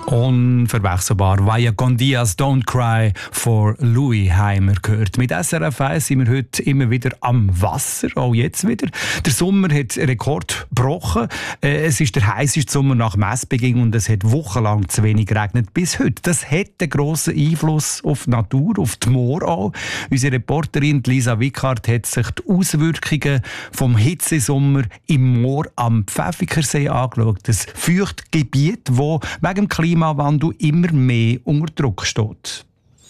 Unverwechselbar. Vaya con Diaz, Don't Cry for Louis haben wir gehört. Mit SRF 1 sind wir heute immer wieder am Wasser, auch jetzt wieder. Der Sommer hat Rekord gebrochen. Es ist der heißeste Sommer nach Messbeginn und es hat wochenlang zu wenig geregnet bis heute. Das hat einen grossen Einfluss auf die Natur, auf die Moor auch. Unsere Reporterin Lisa Wickhardt hat sich die Auswirkungen vom Hitzesommer im Moor am Pfäffikersee angeschaut. Das Feuchtgebiet, das wegen dem Klimawandel immer mehr unter Druck steht.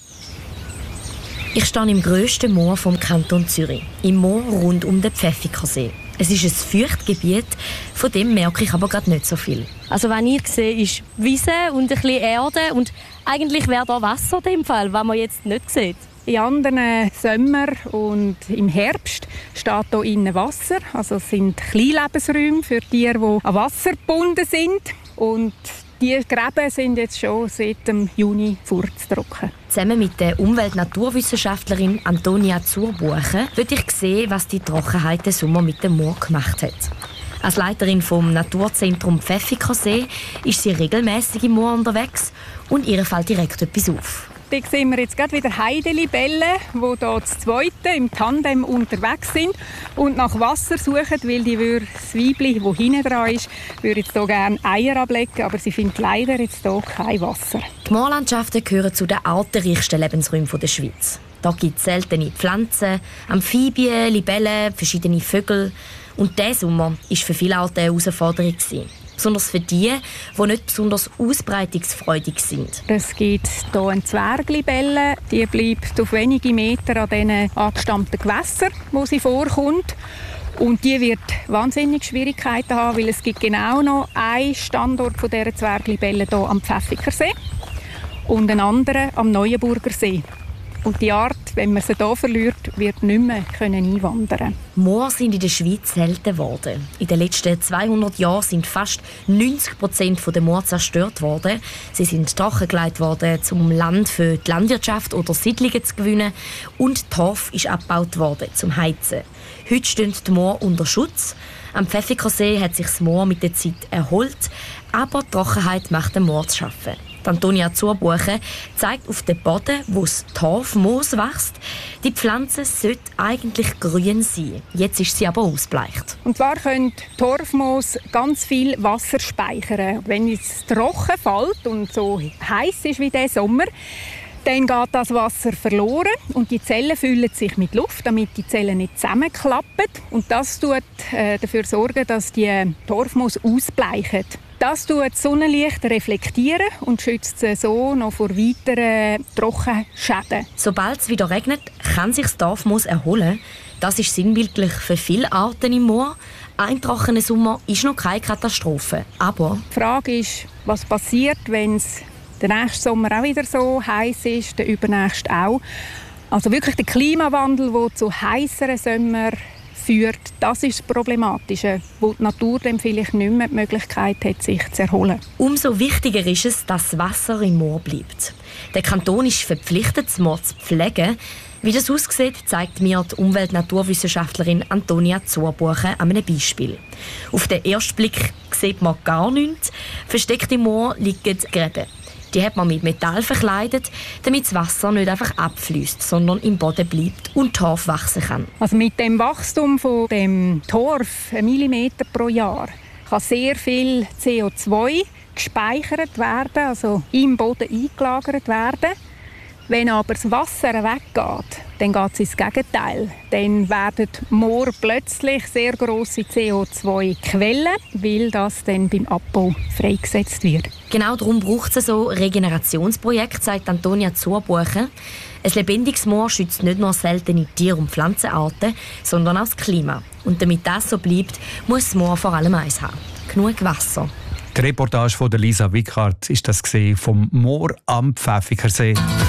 Ich stehe im grössten Moor vom Kanton Zürich, im Moor rund um den Pfäffikersee. Es ist ein Feuchtgebiet, von dem merke ich aber gerade nicht so viel. Also was ich sehe, ist Wiese und ein bisschen Erde und eigentlich wäre da Wasser in dem Fall, was man jetzt nicht sieht. In anderen Sommer und im Herbst steht hier innen Wasser. Also es sind Kleinlebensräume für Tiere, die an Wasser gebunden sind. Und die Gräben sind jetzt schon seit dem Juni furztrocken. Zusammen mit der Umwelt-Naturwissenschaftlerin Antonia Zurbuchen will ich sehen, was die Trockenheit des Sommer mit dem Moor gemacht hat. Als Leiterin vom Naturzentrum Pfäffikersee ist sie regelmäßig im Moor unterwegs und ihr fällt direkt etwas auf. Hier sehen wir jetzt gerade wieder Heidelibellen, die hier das Zweite im Tandem unterwegs sind und nach Wasser suchen, weil das Weibli, das hinten dran ist, würde jetzt hier gerne Eier ablegen, aber sie findet leider jetzt hier kein Wasser. Die Moorlandschaften gehören zu den artenreichsten Lebensräumen der Schweiz. Da gibt es seltene Pflanzen, Amphibien, Libellen, verschiedene Vögel. Und dieser Sommer war für viele Arten eine Herausforderung. Besonders für die nicht besonders ausbreitungsfreudig sind. Es gibt hier eine Zwerglibelle, die bleibt auf wenige Meter an diesen angestammten Gewässern, wo sie vorkommt. Und die wird wahnsinnig Schwierigkeiten haben, weil es gibt genau noch einen Standort von dieser Zwerglibelle hier am Pfäffikersee und einen anderen am Neuenburger See. Und die Art, wenn man sie hier verliert, wird nicht mehr einwandern. Moore sind in der Schweiz selten geworden. In den letzten 200 Jahren sind fast 90% der Moore zerstört worden. Sie sind trockengelegt worden, um Land für die Landwirtschaft oder Siedlungen zu gewinnen. Und Torf ist abgebaut worden, zum Heizen. Heute stehen die Moore unter Schutz. Am Pfäffikersee hat sich das Moor mit der Zeit erholt, aber die Trockenheit macht den Moor zu schaffen. Antonia Zurbuchen zeigt auf den Boden, wo das Torfmoos wächst. Die Pflanze sollte eigentlich grün sein. Jetzt ist sie aber ausbleicht. Und zwar können Torfmoos ganz viel Wasser speichern. Wenn es trocken fällt und so heiß ist wie dieser Sommer, dann geht das Wasser verloren und die Zellen füllen sich mit Luft, damit die Zellen nicht zusammenklappen. Und das tut dafür sorgen, dass die Torfmoos ausbleichen. Das tut das Sonnenlicht reflektieren und schützt sie so noch vor weiteren Trockenschäden. Sobald es wieder regnet, kann sich das Torfmoos erholen. Das ist sinnbildlich für viele Arten im Moor. Ein trockener Sommer ist noch keine Katastrophe. Aber die Frage ist, was passiert, wenn es der nächste Sommer auch wieder so heiß ist, der übernächste auch. Also wirklich der Klimawandel, der zu heißeren Sommern führt, das ist das Problematische, wo die Natur dann vielleicht nicht mehr die Möglichkeit hat, sich zu erholen. Umso wichtiger ist es, dass das Wasser im Moor bleibt. Der Kanton ist verpflichtet, das Moor zu pflegen. Wie das aussieht, zeigt mir die Umwelt-Naturwissenschaftlerin Antonia Zurbuchen an einem Beispiel. Auf den ersten Blick sieht man gar nichts. Versteckt im Moor liegen Gräben. Die hat man mit Metall verkleidet, damit das Wasser nicht einfach abfließt, sondern im Boden bleibt und Torf wachsen kann. Also mit dem Wachstum von dem Torf, 1 Millimeter pro Jahr, kann sehr viel CO2 gespeichert werden, also im Boden eingelagert werden. Wenn aber das Wasser weggeht, dann geht es ins Gegenteil. Dann werden Moor plötzlich sehr grosse CO2-Quellen, weil das dann beim Abbau freigesetzt wird. Genau darum braucht es so Regenerationsprojekte, sagt Antonia Zurbuchen. Ein lebendiges Moor schützt nicht nur seltene Tier- und Pflanzenarten, sondern auch das Klima. Und damit das so bleibt, muss das Moor vor allem eins haben: genug Wasser. Die Reportage von Lisa Wickhardt ist das vom Moor am Pfäffikersee.